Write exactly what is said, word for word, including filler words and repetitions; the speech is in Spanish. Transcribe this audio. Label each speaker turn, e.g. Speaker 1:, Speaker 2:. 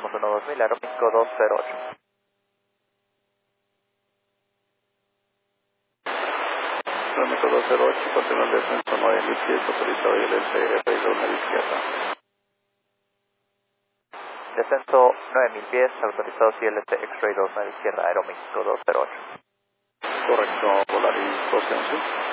Speaker 1: tenemos uno dos mil, Aeroméxico dos cero ocho.
Speaker 2: Aeroméxico dos cero ocho, continúa el descenso nueve mil pies, autorizado y el S R dos a la izquierda.
Speaker 1: Descenso nueve mil pies, autorizado C L S X-Ray dos a la izquierda, Aeroméxico dos cero ocho.
Speaker 2: Correcto, Volaris dos once.